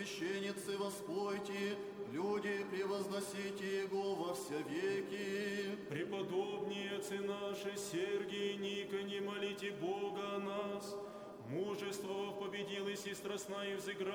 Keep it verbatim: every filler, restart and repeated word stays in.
священницы воспойте, люди превозносите Его во вся веки. Преподобнее отцы наши, Сергий и Никоне, молите Бога о нас. Мужество победилось и страстная взыграла.